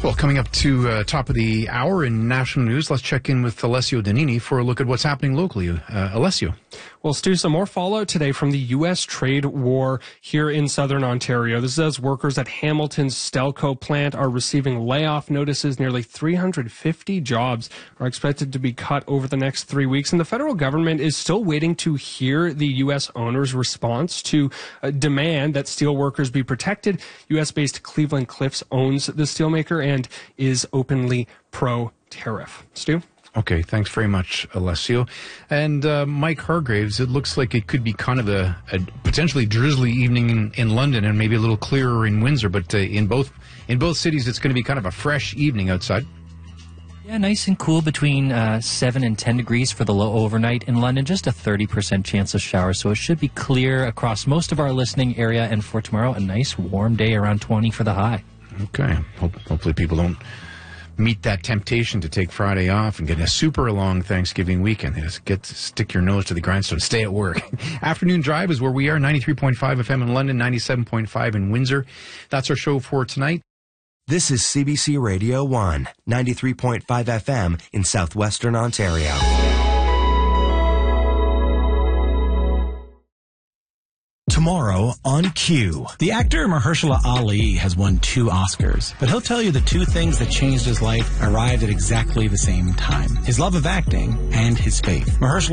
Well, coming up to top of the hour in national news, let's check in with Alessio Danini for a look at what's happening locally. Alessio. Well, Stu, some more fallout today from the U.S. trade war here in southern Ontario. This is as workers at Hamilton's Stelco plant are receiving layoff notices. Nearly 350 jobs are expected to be cut over the next 3 weeks. And the federal government is still waiting to hear the U.S. owners' response to demand that steel workers be protected. U.S.-based Cleveland Cliffs owns the steelmaker and is openly pro-tariff. Stu? Okay, thanks very much, Alessio. And Mike Hargraves, it looks like it could be kind of a potentially drizzly evening in London and maybe a little clearer in Windsor, but in both cities it's going to be kind of a fresh evening outside. Yeah, nice and cool between 7 and 10 degrees for the low overnight. In London, just a 30% chance of showers, so it should be clear across most of our listening area. And for tomorrow, a nice warm day, around 20 for the high. Okay, hopefully people don't meet that temptation to take Friday off and get a super long Thanksgiving weekend. Just stick your nose to the grindstone, stay at work. Afternoon Drive is where we are, 93.5 FM in London, 97.5 in Windsor. That's our show for tonight. This is CBC Radio 1, 93.5 FM in southwestern Ontario. Tomorrow on Q. The actor Mahershala Ali has won 2 Oscars, but he'll tell you the 2 things that changed his life arrived at exactly the same time: his love of acting and his faith. Mahershala